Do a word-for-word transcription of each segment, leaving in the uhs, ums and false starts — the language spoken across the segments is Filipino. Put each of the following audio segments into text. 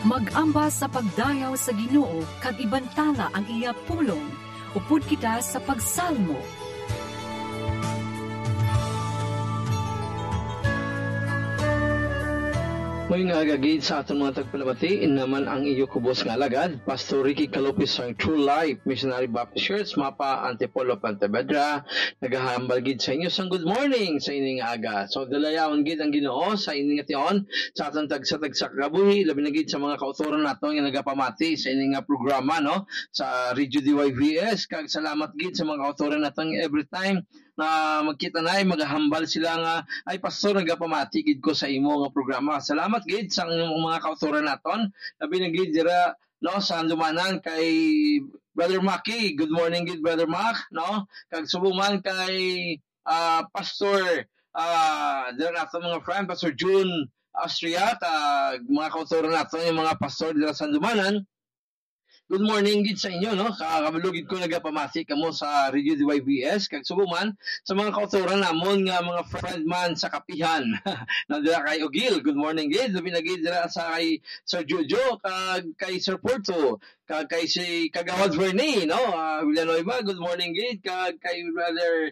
Mag-amba sa pagdayaw sa Ginoo kag ibantala ang iya pulong. Upod kita sa pagsalmo. May nga agagid sa atong mga tagpalabati, naman ang iyo kubos nga alagad, Pastor Ricky Calopez ang True Life Missionary Baptist Church, Mapa, Antipolo, Pontevedra. Nagahambal gid sa inyo sang good morning sa ining aga. So dalayawan gid ang Ginoo sa ining ation sa atong tagsa-tag sa kabuhi, labi na gid sa mga kautoran nato nga nagapamati sa ining nga programa no sa Radio D Y V S. Kag salamat gid sa mga kautoran nato every time na magkita na ay magahambal sila nga ay pastor nagapamati gid ko sa imo nga programa. Salamat gid sa mga kautoran naton. Labi na gid dira no sa andumanan kay Brother Maki. Good morning gid Brother Mac no. Kag subuman kay uh, Pastor uh, dira nato mga friend Pastor June Austria kag mga kautoran naton yung mga pastor dira sa andumanan. Good morning gid sa inyo no. Kakabalugid ko nagapamati kamo sa Radio D Y V S kag subuman sa mga kautoran namon nga mga friend man sa kapihan. Nandira kay Ogil. Good morning gid. Labi na gid dira sa kay Sir Jojo kag kay Sir Porto kag kay si Kagawad Verne no. Uh, Villanueva. Good morning gid kag kay Brother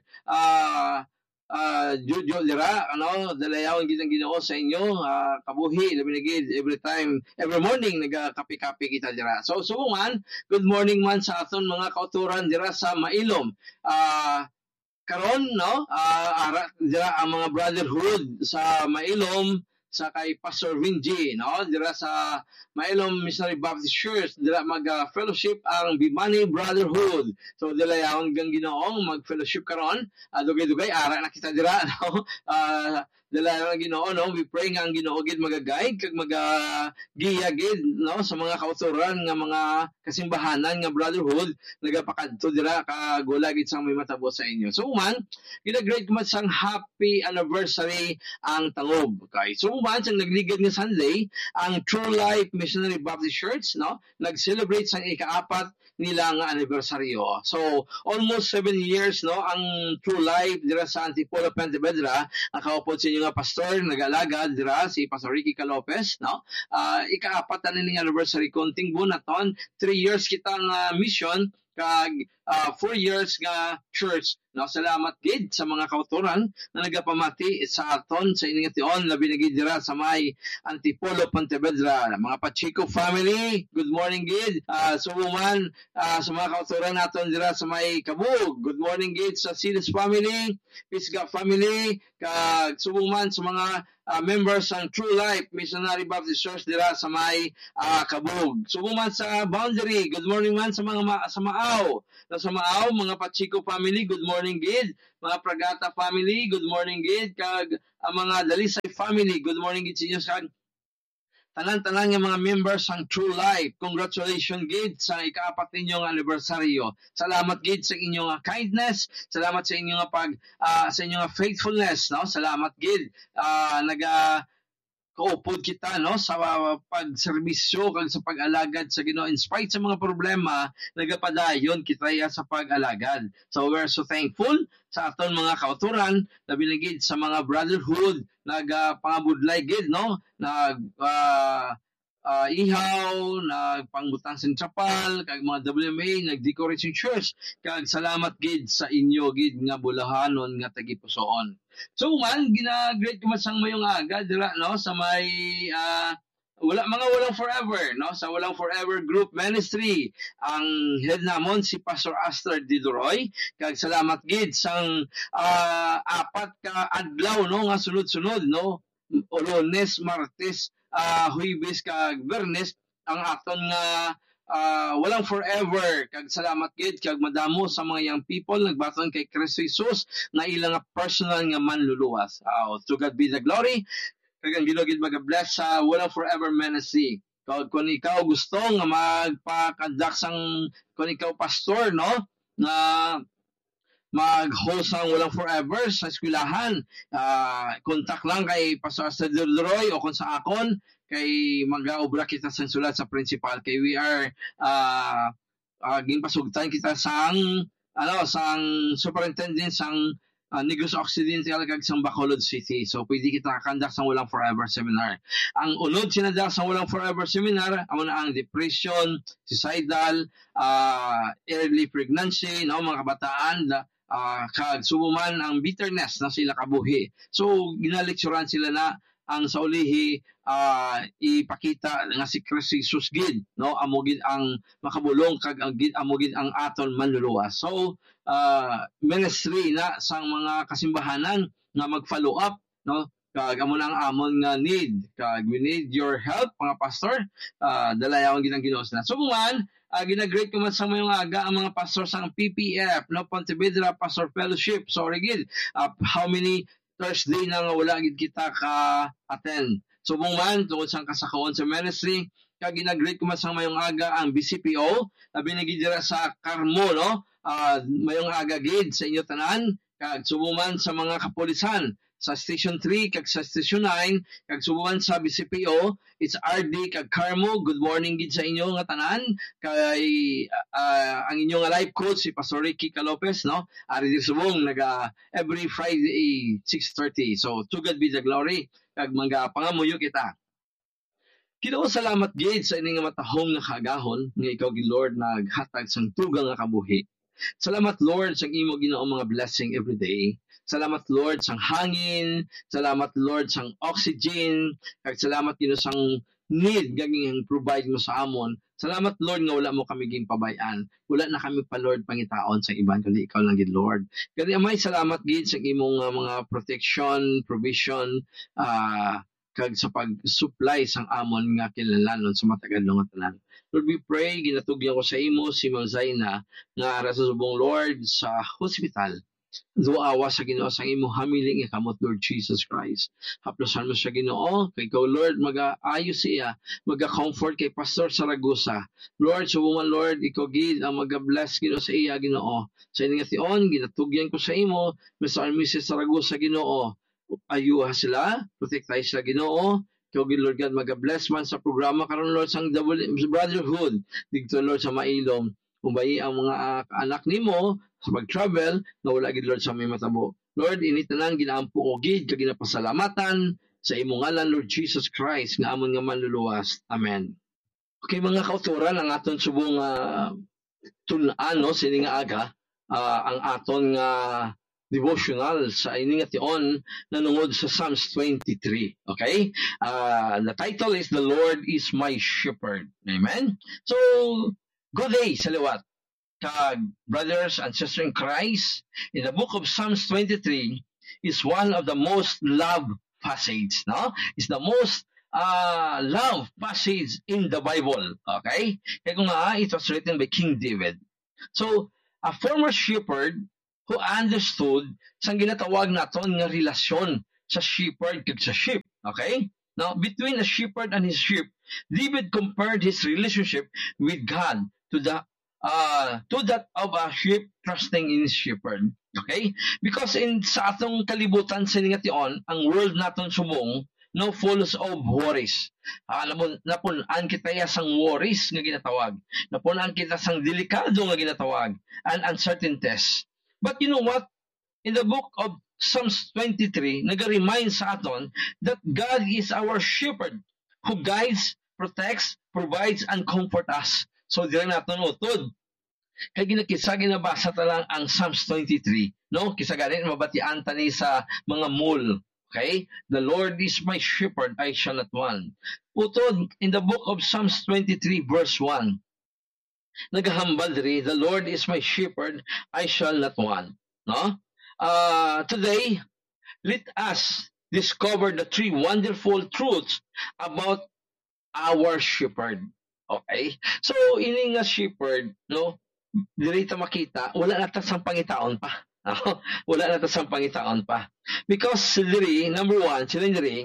uh, Uh, Jojo dira ano dalayawan gid ang Ginoo sa inyo uh, kabuhi labi na gid every time every morning nagakapi-kapi kita dira. So subuman good morning man sa aton mga kauturan dira sa Mailom. Uh, karon no uh, ara dira ang mga brotherhood sa Mailom sa kay Pastor Vinji no dira sa Mailom Missionary Baptist Church dira mag uh, fellowship ang Bimani Brotherhood. So dila yaon gang Ginoong mag fellowship karon uh, dugay-dugay ara na kita dira no uh, dala ang Ginoo no we pray nga ang Ginoo gid maga-guide kag maga-giya gid no sa mga kauturan nga mga kasimbahanan nga brotherhood nagapakadto dira kag wala gid sang may matabo sa inyo. So man gina-great man sang happy anniversary ang tangob kay so man sang nagligad nga Sunday ang True Life Missionary Baptist Church no nag-celebrate sang ikaapat nila nga anibersaryo. So almost seven years no ang True Life dira sa Antipolo, Pontevedra. Ang kaupod sa inyo nga pastor nag-alaga dira si Pastor Ricky Calopez no uh, ikaapat na ning anniversary konting bunaton three years kitang uh, mission kag uh, four years nga church. No, salamat gid sa mga kauturan na nagapamati sa aton sa ining tion labi na gid dira sa may Antipolo, Pontevedra. Mga Pachico family, good morning gid. Uh, subuman uh, sa mga kauturan naton dira sa may Kabug. Good morning gid sa Silas family, Pisga family, kag subuman sa mga uh, members ng True Life Missionary Baptist Church dira sa may uh, Kabug. Subuman sa Boundary. Good morning man sa mga ma- sa Maaw. Sa Maaw, mga Pachico family, good morning gid. Mga Pragata family, good morning gid. Kag ang mga Dalisay family, good morning gid sa inyo sa tanan-tanan nga mga members ng True Life. Congratulations gid sa ikaapat ninyong anibersaryo. Salamat gid sa inyong kindness, salamat sa inyong pag uh, sa inyong faithfulness, no? Salamat gid. Uh, naga kaupod kita no sa uh, pagserbisyo kag sa pag-alagad sa Ginoo in spite sa mga problema nagapadayon kita ya sa pag-alagad. So we're so thankful sa aton mga kauturan labi na gid sa mga brotherhood nagapangabudlay gid no nag uh, uh, ihaw nagpangbutang sa chapel kag mga W M A nag-decorate yung church kag salamat gid sa inyo gid nga bulahanon nga tagipusoon. So man gina-great ko masang mayong aga dira no sa may uh, wala mga walang forever no sa walang forever group ministry ang head namon si Pastor Astor Didoroy kag salamat gid sang uh, apat ka adlaw no nga sunod-sunod no Lunes, Martes, uh, Huwebes kag Biyernes ang aton nga Uh, walang forever kag salamat gid kag madamo sa mga young people nagbaton kay Kristo Jesus na ilang personal nga manluluwas. Uh, to God be the glory. Kag ang Ginoo gid mag-bless sa walang forever ministry. Kag kung ikaw gusto nga magpakadak sang kung ikaw pastor no na mag-host ng Walang Forever sa eskwelahan. Uh, contact lang kay Pastor Astor Didoroy o kung sa akon kay mag-aobra kita sa sulat sa principal kay we are uh, uh, ginpasugtan kita sang ano sang superintendent sang uh, Negros Occidental kag sa Bacolod City. So pwede kita kandak sa Walang Forever Seminar. Ang unod sinadal sa Walang Forever Seminar amo na ang depression, suicidal, uh, early pregnancy, no, mga kabataan, uh, kag subuman ang bitterness na sila kabuhi. So ginalekturan sila na ang sa ulihi uh, ipakita nga si Kristo Jesus gid, no, amogid ang makabulong kag ang gid amogid ang aton manluluwas. So uh, ministry na sang mga kasimbahanan nga mag-follow up, no, kag amo na ang amon nga need, kag we need your help mga pastor, uh, dalayawan gid ang Ginoo na. So man uh, gina-great ko man sa mayong aga ang mga pastor sang P P F, no, Pontevedra Pastor Fellowship. Sorry gid uh, how many Thursday na nga wala gid kita ka-attend. So mong man, tungkol sa kasakaon sa ministry, kag gina-great ko man sa mayong aga ang B C P O, labi na gid dira sa Carmo, no? Uh, mayong aga gid sa inyo tanan, kag subuman sa mga kapulisan sa Station three kag sa Station nine, kag subukan sa B C P O, it's R D kag Carmo. Good morning gid sa inyo nga tanan. Kay uh, ang inyo nga life coach si Pastor Ricky Calopez, no? Ari di subong naga every Friday six thirty. So to God be the glory. Kag mga pangamuyo kita. Ginoo salamat gid sa ining nga matahong nga kagahon nga ikaw gid Lord naghatag sang tugang nga kabuhi. Salamat Lord sa imo Ginoo mga blessing every day. Salamat Lord sang hangin, salamat Lord sang oxygen, kag salamat Ginoo sang need gaging provide mo sa amon. Salamat Lord nga wala mo kami ging pabayan. Wala na kami pa Lord pangitaon sa iban kundi ikaw lang gid Lord. Kani amay salamat gid sa imong uh, mga protection, provision, ah uh, kag sa pag-supply sang amon nga kinahanglan sa matagal nga tanan. Lord, we pray, ginatugyan ko sa imo si Ma'am Zaina nga ara sa subong Lord sa hospital. Duawa sa Ginoo sa imo hamiling ikamot Lord Jesus Christ. Haplosan mo sa Ginoo kay ikaw Lord mag-aayos siya, mag-comfort kay Pastor Saragosa. Lord, subuman Lord ikaw gid ang mag-bless Ginoo sa iya Ginoo. Sa ining ation ginatugyan ko sa imo Mister and Missus Saragosa Ginoo. Ayuha sila, protektay sila Ginoo. Ikaw gid Lord God mag-bless man sa programa karon Lord sang brotherhood dito Lord sa Mailom. Umbayi ang mga uh, anak nimo sa pag-travel na wala gid Lord sa may matabo. Lord, ini tanan ginaampo ko gid kag ginapasalamatan sa imong ngalan Lord Jesus Christ nga amon nga manluluwas. Amen. Okay mga kauturan, ang aton subong uh, tun-an no sini nga aga uh, ang aton nga uh, devotional sa ini nga tion nanungod sa Psalms twenty-three. Okay? Uh, the title is The Lord is My Shepherd. Amen? So, good day sa liwat. Kag brothers and sisters in Christ, in the book of Psalms twenty-three is one of the most loved passage, no? It's the most uh, loved passage in the Bible. Okay? Kaya kung nga, it was written by King David. So, a former shepherd who understood sang ginatawag naton nga relasyon sa shepherd kag sa sheep. Okay? Now, between a shepherd and his sheep, David compared his relationship with God to the uh, to that of a sheep trusting in his shepherd. Okay? Because in sa atong kalibutan sa ningation, ang world naton subong no full of worries. Alam mo, napunan kita ya sang worries nga ginatawag. Napunan kita sang delikado nga ginatawag, and uncertainties. But you know what? In the book of Psalms twenty-three, nag-remind sa aton that God is our shepherd who guides, protects, provides, and comforts us. So, di rin natin utod. Kaya ginakisa, ginabasa talang ang Psalms twenty-three. No? Kisa ganin, mabatian tani sa mga mul. Okay? The Lord is my shepherd, I shall not want. Utod, in the book of Psalms twenty-three, verse one, nagahambal diri, the Lord is my shepherd, I shall not want. No? Uh, today, let us discover the three wonderful truths about our shepherd. Okay? So, ini nga shepherd, no? Diri ta makita, wala na ta sang pangitaon pa. No? Wala na ta sang pangitaon pa. Because diri, number one, sila diri,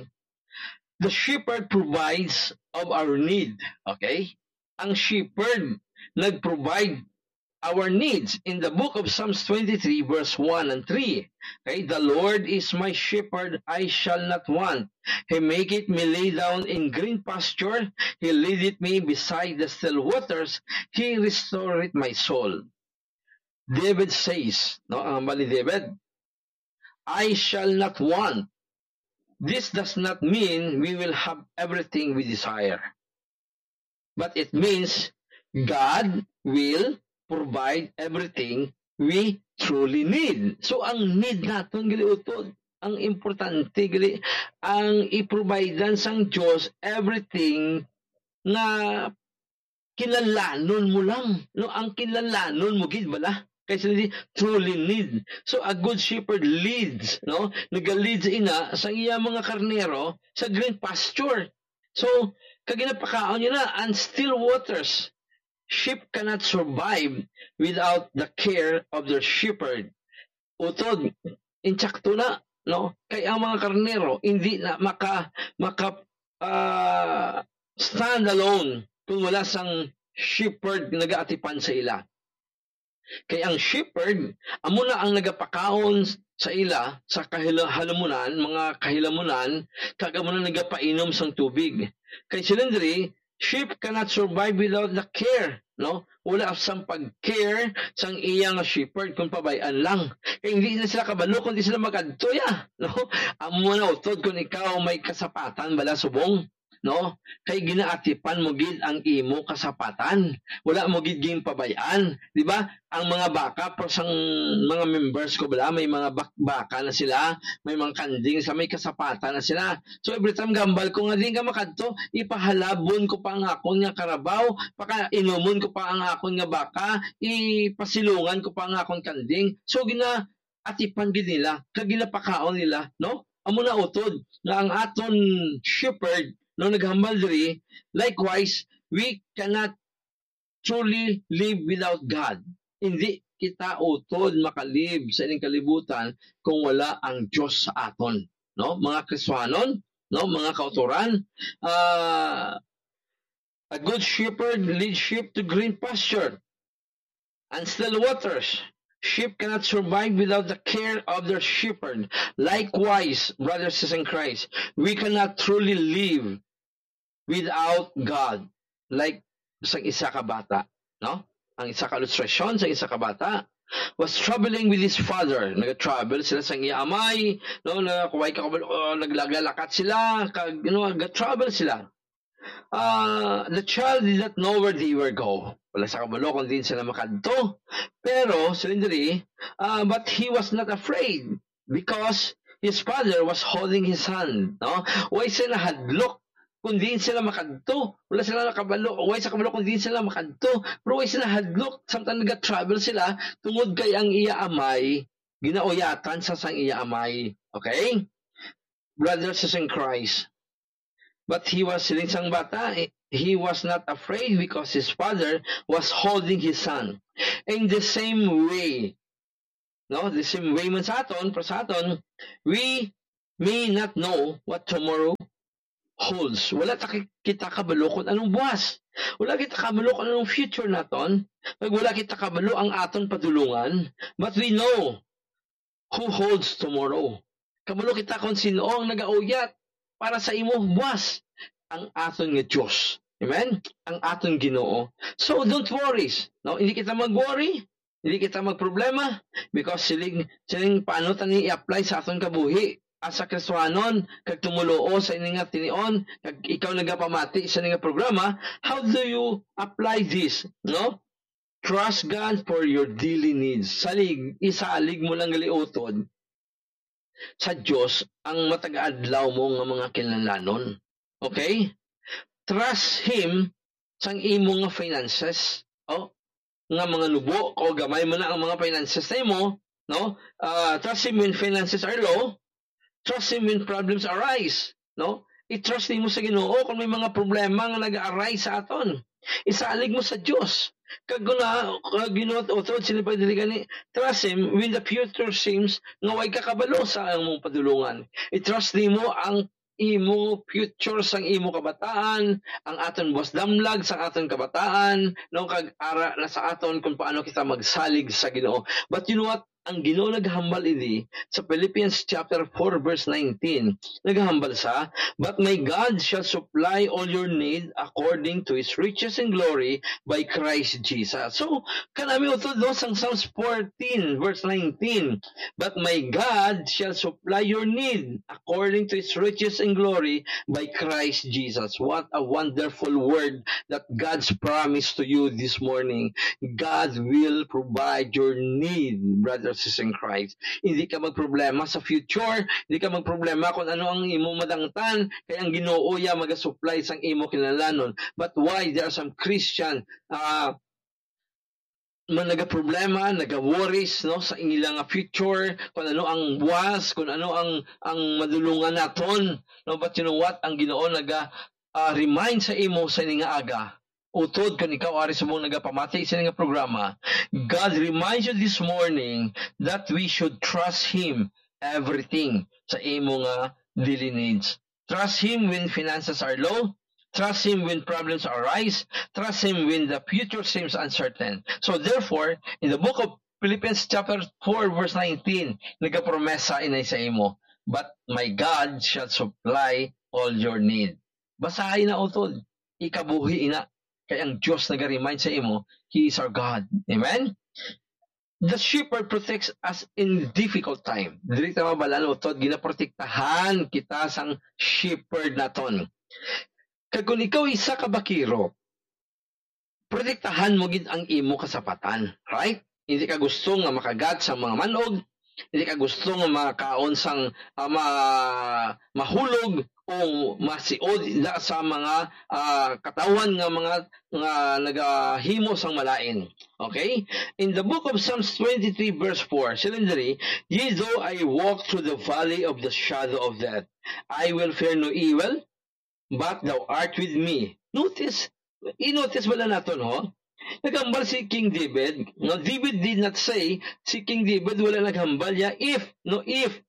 the shepherd provides of our need. Okay? Ang shepherd nag-provide our needs. In the book of Psalms twenty-three, verse one and three, okay, the Lord is my shepherd, I shall not want. He maketh me lay down in green pasture. He leadeth me beside the still waters. He restoreth my soul. David says, no, ang ni David, I shall not want. This does not mean we will have everything we desire. But it means God will provide everything we truly need. So ang need natin, gali utod, ang importante, gali, ang i-providean sang Diyos everything na kinalanon mo lang. No? Ang kinalanon mo, gid bala? Kasi hindi truly need. So a good shepherd leads, no? Nagaleads ina sa iya mga karnero sa green pasture. So kaginapakaon niya na and still waters. Sheep cannot survive without the care of their shepherd. Utod, insakto na, no? Kaya ang mga karnero hindi na maka maka uh, stand alone kung wala sang shepherd nagaatipan sa ila. Kaya ang shepherd, amo na ang nagapakaon sa ila, sa kahalamunan, mga kahilamunan, kagamo na nagapainom sang tubig. Kaya silindri, sheep cannot survive without the care, no? Wala sang pag-care sang iyang shepherd kung pabayaan lang. Kaya hindi na sila kabalo kung hindi sila magkadtoya, no? Amo na utod kung ikaw may kasapatan bala subong. No, kay ginaatipan mo gid ang imo kasapatan. Wala mo gid ging pabayaan, di ba? Ang mga baka pro sang mga members ko bala, may mga bak- baka na sila, may mga kanding sa may kasapatan na sila. So every time gambal ko nga din ka makadto, ipahalabon ko pa ang akon nga karabaw, paka inumon ko pa ang akon nga baka, ipasilungan ko pa ang akon kanding. So gina atipan gid nila, kag ginapakaon nila, no? Amo na utod nga ang aton shepherd no naghambal diri, likewise, we cannot truly live without God. Hindi kita utod makalib sa ining kalibutan kung wala ang Diyos sa aton. No? Mga Kristiyanon, no? Mga kauturan, uh, a good shepherd leads sheep to green pasture and still waters. Sheep cannot survive without the care of their shepherd. Likewise, brothers and sisters in Christ, we cannot truly live without God. Like sa isa ka bata, no? Ang isa ka illustration sa isa ka bata was traveling with his father. Nag-travel sila sa iya amay, no? Nakuway ka uh, naglagalakat sila, kag you know, nag-travel sila. Uh, the child did not know where they were go. Wala sa kabalo kung din sila makadto. Pero silindri, uh, but he was not afraid because his father was holding his hand, no? Why sila hadlok kung di sila makadto, wala sila nakabalo, way sa kabalo kung di sila makadto, pero way sila hadlok, samtang nag-travel sila, tungod kay ang iya amay, ginauyatan sa sang iya amay. Okay? Brothers in Christ. But he was siling sang bata, he was not afraid because his father was holding his son. In the same way, no, the same way man sa aton, para sa aton, we may not know what tomorrow holds. Wala ta kita kabalo kung anong buwas. Wala kita kabalo kung anong future naton. Pag wala kita kabalo ang aton padulungan. But we know who holds tomorrow. Kabalo kita kung sino ang nagauyat para sa imo buwas. Ang aton nga Diyos. Amen? Ang aton Ginoo. So don't worry. No? Hindi kita mag-worry. Hindi kita magproblema. Because siling, siling paano tani i-apply sa aton kabuhi. Asa Kristiyanon, kag tumulo sa ining nga tinion, kag ikaw nagapamati sa ining nga programa, how do you apply this? No? Trust God for your daily needs. Salig, isalig mo lang galiutod sa Diyos ang matag-adlaw mo nga mga kinahanglanon. Okay? Trust Him sang imo nga finances. Oh, nga mga nubo, o gamay mo na ang mga finances na mo, no? Uh, trust Him when finances are low. Trust Him when problems arise, no? I-trust mo sa Ginoo kung may mga problema nga nag-arise sa aton. Isalig mo sa Diyos. Kag na Ginoo utod sila pagdili gani, trust Him when the future seems nga way kakabalo sa among padulungan. I-trust nimo ang imo future sang imo kabataan, ang aton buwas damlag sa aton kabataan, no, kag ara na sa aton kung paano kita magsalig sa Ginoo. But you know what? ang Ginoo naghambal idi sa Philippians chapter four verse nineteen. Naghambal sa, "But my God shall supply all your need according to His riches and glory by Christ Jesus." So, kanami utod do sang Psalms fourteen verse nineteen. "But my God shall supply your need according to His riches and glory by Christ Jesus." What a wonderful word that God's promised to you this morning. God will provide your need, brothers and Christ. Hindi ka magproblema sa future, hindi ka magproblema kung ano ang imo madangtan, kaya ang Ginoo ya maga-supply sang imo kinahanglanon. But why there are some Christian uh, man nagaproblema, naga-worries no sa ilang future, kung ano ang buwas, kung ano ang ang madulungan naton. No, but you know what? Ang Ginoo naga uh, remind sa imo sa nga aga. Utod kan ikaw ari sa mong nagapamati sa nga programa, God reminds you this morning that we should trust Him everything sa imo nga daily needs. Trust Him when finances are low. Trust Him when problems arise. Trust Him when the future seems uncertain. So therefore, in the book of Philippians chapter four verse nineteen, nagapromesa inay sa imo, "But my God shall supply all your need." Basahin na utod, ikabuhi ina. Kaya ang Diyos nag-remind sa imo, He is our God. Amen? The shepherd protects us in difficult time. Dili ta mabalan utod, ginaprotektahan kita sang shepherd naton. Kag kung ikaw isa ka bakiro, protektahan mo gid ang imo kasapatan, right? Hindi ka gusto nga makagat sa mga manog, hindi ka gusto nga makaon sang uh, ma, mahulog o masiod sa mga uh, katawan nga mga nga nagahimo sang malain. Okay? In the book of Psalms twenty-three verse four, silindri, "Yea, though I walk through the valley of the shadow of death, I will fear no evil, but thou art with me." Notice, i-notice wala naton ho? Naghambal si King David. No, David did not say, si King David wala naghambal ya, if, no, if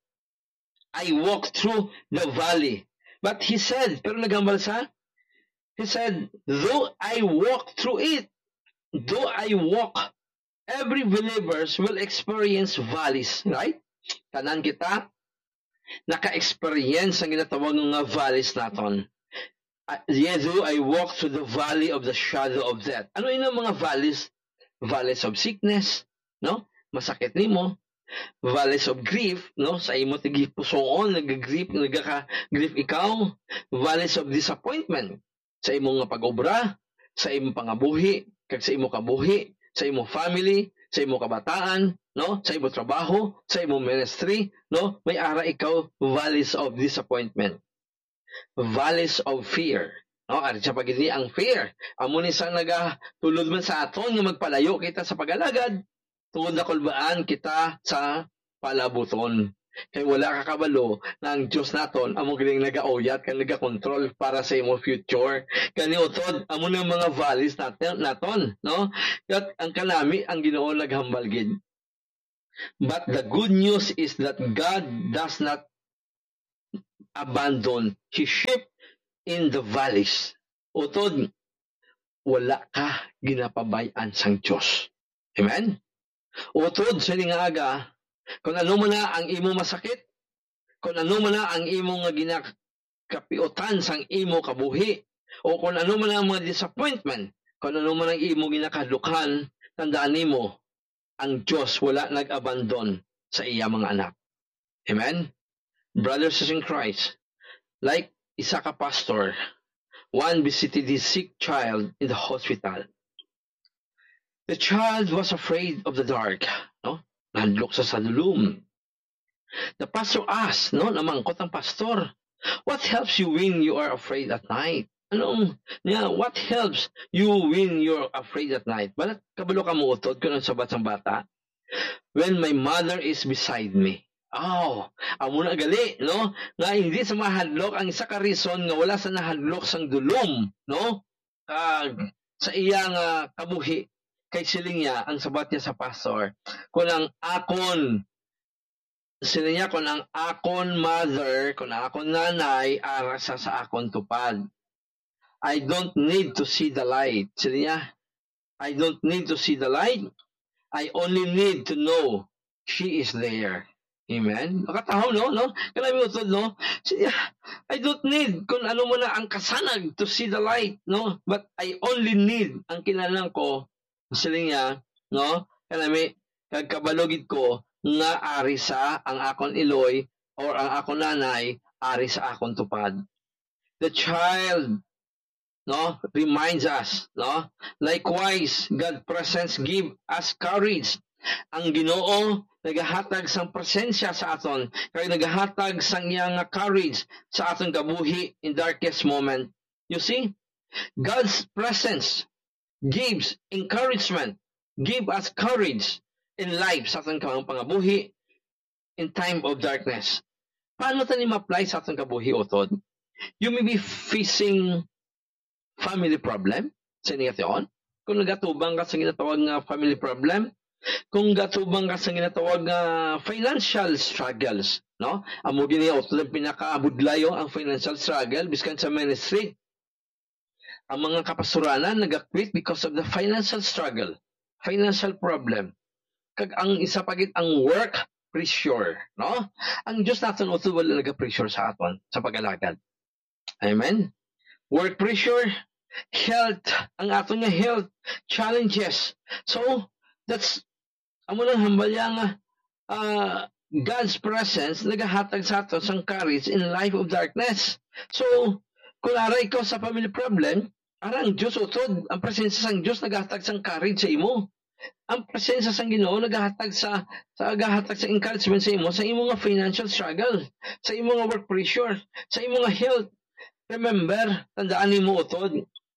I walk through the valley. But he said, pero naghambal sa, he said, though I walk through it, though I walk, every believers will experience valleys, right? Tanan kita, naka-experience ang ginatawag ng valleys naton. Uh, yes, though I walk through the valley of the shadow of death. Ano yun ang mga valleys? Valleys of sickness, no? Masakit nimo. Valleys of grief, no? Sa imo tigi pusoon, nag-grief, nagaka-grief ikaw. Valleys of disappointment. Sa imo nga pag-obra, sa imo pangabuhi, kag sa imo kabuhi, sa imo family, sa imo kabataan, no? Sa imo trabaho, sa imo ministry, no? May ara ikaw valleys of disappointment. Valleys of fear. No, ari sa pagidi ang fear. Amo ni sa nagatulod man sa aton nga magpalayo kita sa pagalagad. Tungod na kulbaan kita sa palabuton. Kay wala ka kabalo na ang Diyos naton amo gining nagaoyat kan nagakontrol para sa imo future. Kani utod amo ng mga valleys natin naton, no? Kat ang kalami ang Ginoo naghambal gid. But the good news is that God does not abandon His sheep in the valleys. Utod, wala ka ginapabayan sang Diyos. Amen? Utod sa nga aga, kung ano man na ang imo masakit, kung ano man na ang imo nga ginakapiutan sang imo kabuhi, o kung ano man ang mga disappointment, kung ano man ang imo ginakadukhan, tandaan nimo, ang Diyos wala nag-abandon sa iya mga anak. Amen? Brothers in Christ, like isa ka pastor, one visited his sick child in the hospital. The child was afraid of the dark, no? Nandlok sa sadulum. The pastor asked, no, namangkot ang pastor, what helps you when you are afraid at night? Anong, yeah, what helps you when you're afraid at night? Balat kabalo ka mo utod kung ang sabat sang bata? When my mother is beside me. Oh, amo na gali, no? Nga hindi sa mahadlok ang isa ka reason nga wala sa nahadlok sang dulom, no? Kag sa iyang uh, kabuhi kay siling niya ang sabat niya sa pastor. Kung ang akon siling niya kung ang akon mother, kung ang akon nanay ara sa sa akon tupad. I don't need to see the light. Siling niya, I don't need to see the light. I only need to know she is there. Amen? Makatahaw, no? no? Kalami mo ito, no? I don't need kung ano mo na ang kasanag to see the light, no? But I only need ang kinalang ko, sila niya, no? Kalami, kagkabalogid ko, nga ari sa ang akon iloy or ang akon nanay, ari sa akon tupad. The child, no, reminds us, no? Likewise, God's presence give us courage. Ang Ginoo nagahatag sang presensya sa aton, kay nagahatag sang iyang courage sa aton kabuhi in darkest moment. You see, God's presence gives encouragement, give us courage in life sa aton pangabuhi in time of darkness. Paano tayo ma-apply sa aton kabuhi, utod? You may be facing family problem sa inyo. Kung nagatubang ka sa ginatawag nga family problem, kung gatubang ka sa ginatawag nga financial struggles, no? Amo gini utod ang pinakaabudlayo ang financial struggle biskan sa ministry. Ang mga kapasuranan nag-quit because of the financial struggle, financial problem. Kag ang isa pagit ang work pressure, no? Ang Diyos natin utod wala naga-pressure sa aton sa pag-alagad. Amen. Work pressure, health, ang aton nga health challenges. So, that's amo lang hambalya nga uh, God's presence nagahatag sa ato sang courage in life of darkness. So, kung aray ko sa family problem, arang Diyos utod, ang presensya sang Diyos nagahatag sang courage sa imo. Ang presensya sang Ginoo nagahatag sa sa nagahatag sa encouragement sa imo sa imo nga financial struggle, sa imo nga work pressure, sa imo nga health. Remember, tandaan nimo utod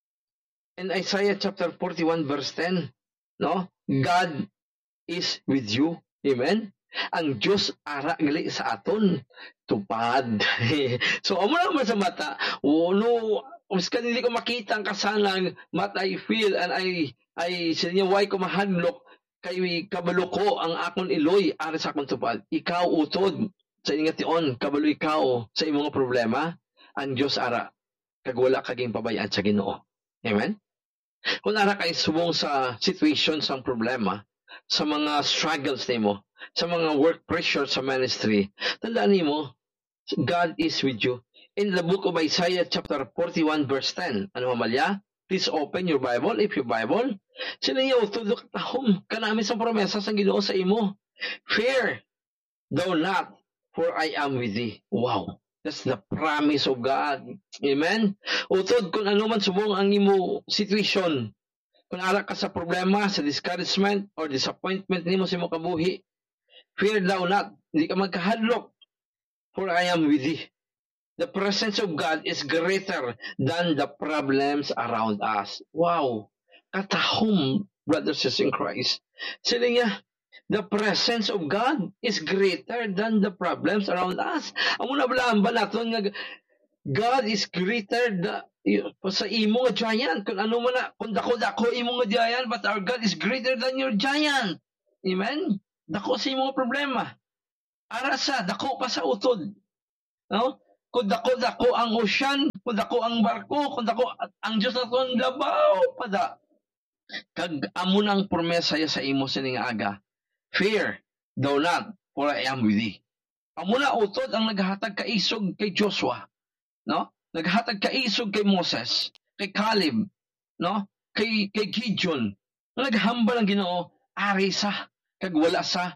in Isaiah chapter forty-one verse ten, no? God is with you. Amen? Ang Diyos ara gali sa aton. Tupad. So, amo naman sa mata, oh, no, miskan hindi ko makita ang kasanang, but I feel and I, I, sinya, why ko mahadlok, kay kabalo ko ang akon iloy, ara sa akong tupad. Ikaw utod, sa ingation, kabalo ikaw sa imong problema, ang Diyos ara, kagwala kaging pabayaan sa Ginoo. Amen? Kung ara kay subong sa situation, sa problema, sa mga struggles nimo, sa mga work pressure sa ministry, tandaan nimo, God is with you. In the book of Isaiah chapter forty-one verse ten, ano mamalya? Please open your Bible, if your Bible. Sila niya utudok tahom, kanami sa promesa sa Ginoo sa imo. Fear thou not, for I am with thee. Wow. That's the promise of God. Amen? Utod, kung ano man subong ang imo situation, kung ara ka sa problema, sa discouragement, or disappointment nimo sa imo kabuhi, fear thou not, hindi ka magkahadlok, for I am with thee. The presence of God is greater than the problems around us. Wow! Katahom, brothers and sisters in Christ. Sila niya, the presence of God is greater than the problems around us. Amo na balaan ba natin nga God is greater than sa imo nga giant, kung ano man na, kung dako-dako imo nga giant, but our God is greater than your giant. Amen? Dako sa imo nga problema. Ara sa, dako pa sa utod. No? Kung dako-dako ang ocean, kung dako ang barko, kung dako ang Diyos na itong labaw, pada. Kag amo nang promesa ya sa imo sining aga. Fear, thou not, for I am with thee. Amo na utod ang naghatag kaisog kay Joshua. No? Naghatag kaisog kay Moses, kay Caleb, no? Kay kay Gideon. Naghambal ang Ginoo, ari sa kag wala sa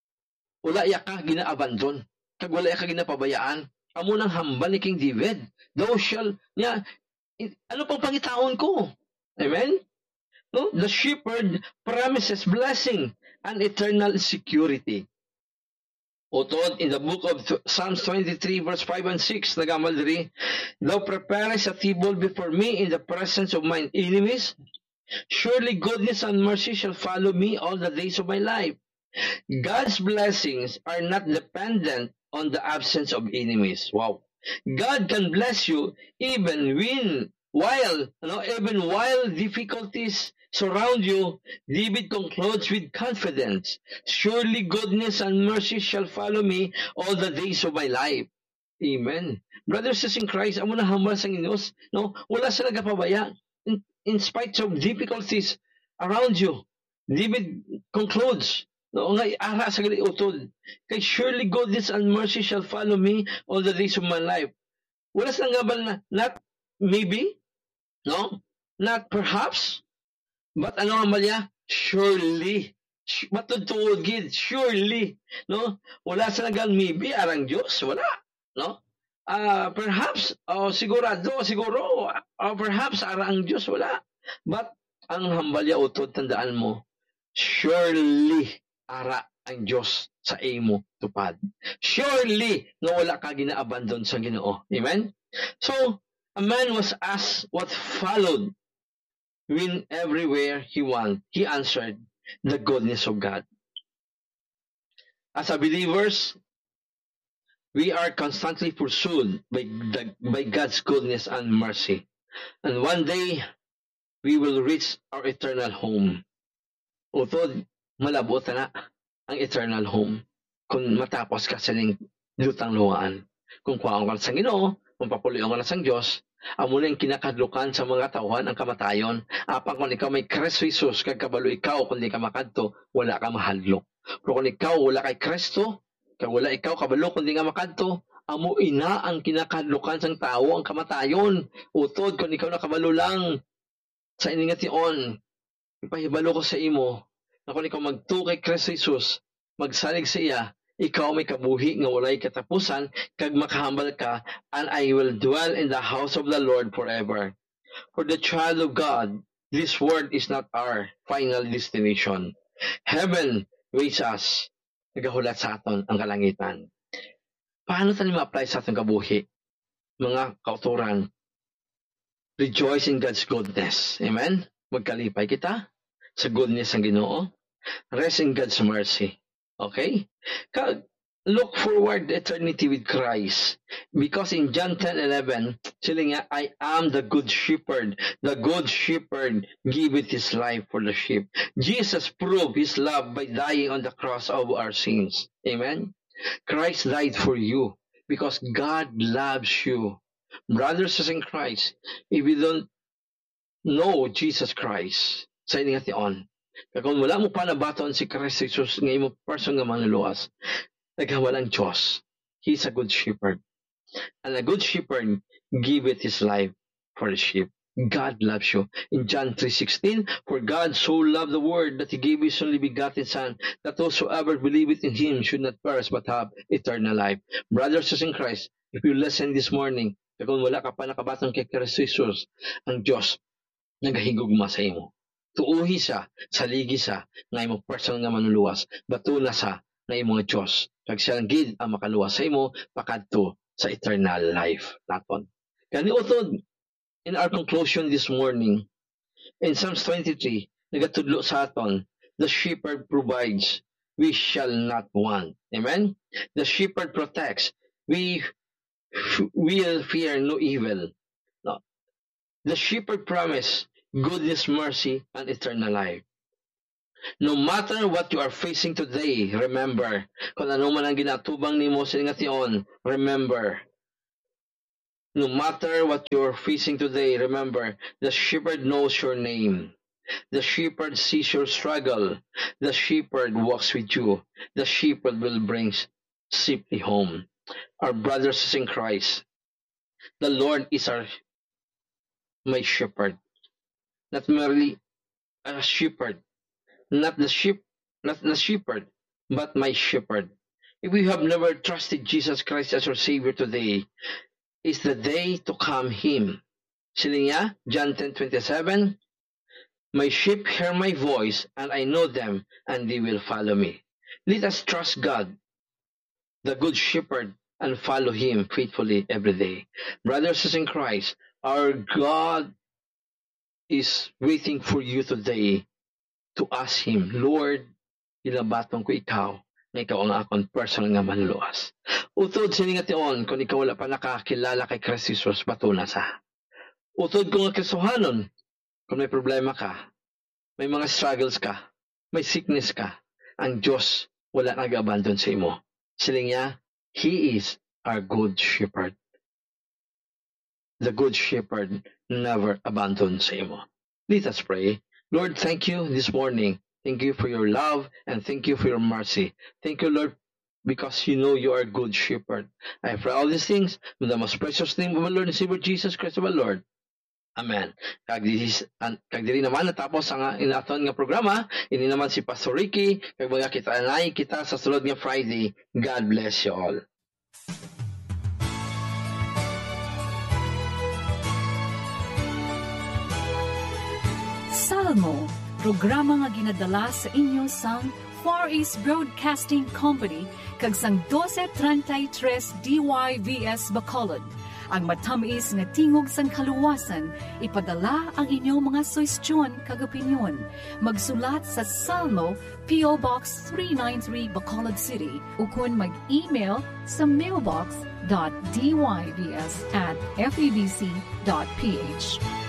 wala ya ka ginaabandon, kag wala ya ka ginapabayaan. Amo nang hambal ni King David. Thou shall niya ano pang pangitaon ko? Amen? No? The shepherd promises blessing and eternal security. Utod, in the book of Psalms twenty-three, verse five and six, nagamal diri, thou preparest a table before me in the presence of mine enemies. Surely goodness and mercy shall follow me all the days of my life. God's blessings are not dependent on the absence of enemies. Wow. God can bless you even when, while, you know, even while difficulties surround you. David concludes with confidence, surely goodness and mercy shall follow me all the days of my life. Amen. Brothers and sisters in Christ, amo na hambal sa Ginoo, no? Wala sila gapabaya. In, in spite of difficulties around you, David concludes, No, ngay ara sa gali utod. Kay surely goodness and mercy shall follow me all the days of my life. Wala sa ngabal na, not maybe, no? Not perhaps, but ano nga malya? Surely. Matutugod gid, surely. No? Wala sa nagal maybe, arang Diyos, wala. No? Uh, perhaps, o oh, sigurado, siguro, or perhaps, arang Diyos, wala. But, ang hambalya utod, tandaan mo, surely, ara ang Diyos sa imo tupad. Surely, nga wala ka gina-abandon sa Ginoo. Amen? So, a man was asked what followed when everywhere he went. He answered, the goodness of God. As a believers, we are constantly pursued by, the, by God's goodness and mercy. And one day, we will reach our eternal home. Utod, malabot na ang eternal home kung matapos ka sa ning lutang luwaan. Kung kuhaan ka sa Ginoo, kung papulion ka na sa Diyos, amo na yung kinakadlukan sa mga tauhan ang kamatayon. Apang kung ikaw may Kristo Jesus, kag kabalo ikaw, kung di ka makadto, wala ka mahadlok. Pero kung ikaw wala kay Kristo, kag wala ikaw kabalo, kung di ka makadto, amo ina ang kinakadlukan sang tao ang kamatayon. Utod, kung ikaw nakabalo lang sa iningation, ipahibalo ko sa imo, na kung ikaw magtuo kay Kristo Jesus, magsalig sa iya, ikaw may kabuhi nga walay katapusan, kag makahambal ka, and I will dwell in the house of the Lord forever. For the child of God, this world is not our final destination. Heaven waits us. Nagahulat sa aton ang kalangitan. Paano tayo ma-apply sa atong kabuhi? Mga kauturan, rejoice in God's goodness. Amen? Magkalipay kita sa goodness ng Ginoo. Rest in God's mercy. Okay? Look forward to eternity with Christ. Because in John ten eleven, sila nga, I am the good shepherd. The good shepherd giveth his life for the sheep. Jesus proved his love by dying on the cross of our sins. Amen? Christ died for you because God loves you. Brothers in Christ, if you don't know Jesus Christ, sa ining ation, kung wala mo pa nabaton si Christ Jesus ngayon mo person nga manuluas, naghawalang Diyos. He's a good shepherd. And a good shepherd giveth his life for the sheep. God loves you. In John three sixteen, for God so loved the world that he gave his only begotten Son, that whosoever believeth in him should not perish but have eternal life. Brothers in Christ, if you listen this morning, kung wala ka pa nakabatong kay Kristo Jesus, ang Diyos nagahigugma sa imo. Tuuhi sa, saligi sa, nga imo person nga manuluwas, batuna sa, nga imo nga Diyos. Kag siya gid ang makaluwas sa imo, pakadto sa eternal life naton. Kani utod, in our conclusion this morning, in Psalms twenty-three, nagatudlo sa aton, the shepherd provides, we shall not want. Amen? The shepherd protects, we will fear no evil. No. The shepherd promise goodness, mercy, and eternal life. No matter what you are facing today, remember, kung ano man ang ginatubang nimo sa ingation, remember, no matter what you are facing today, remember, the shepherd knows your name. The shepherd sees your struggle. The shepherd walks with you. The shepherd will bring safely home. Our brothers in Christ, the Lord is our my shepherd. Not merely a shepherd, not the sheep, not the shepherd, but my shepherd. If we have never trusted Jesus Christ as our Savior today, is the day to come Him. Sila niya, John ten twenty-seven, my sheep hear my voice, and I know them, and they will follow me. Let us trust God, the good shepherd, and follow Him faithfully every day. Brothers in Christ, our God is waiting for you today to ask Him, Lord, ilabatong ko ikaw, na ikaw ang akong personal nga manluas. Utod siningation, kung ikaw wala pa nakakilala kay Kristo Jesus, batuna sa. Utod kung ang Kristohanon, kung may problema ka, may mga struggles ka, may sickness ka, ang Diyos wala nag-abandon sa imo. Siling niya, He is our good shepherd. The good shepherd never abandons sa imo. Let us pray. Lord, thank you this morning Thank you for your love, and thank you for your mercy. Thank you, Lord, because you know you are a good shepherd. I pray all these things in the most precious name of our Lord and Savior Jesus Christ, our Lord. Amen. Kag diri an- kag diri naman natapos ang uh, inaton nga programa, ini naman si Pastor Ricky, kag mga kita anay kita sa sulod nga Friday. God bless you all. Salmo, programa nga ginadala sa inyo sang Far East Broadcasting Company kag sang twelve thirty-three D Y V S Bacolod. Ang matamis nga tingog sang kaluwasan, ipadala ang inyong mga suwestyon kag opinyon. Magsulat sa Salmo, P O Box three ninety-three Bacolod City, ukon mag-email sa mailbox dot d y v s at f e b c dot p h.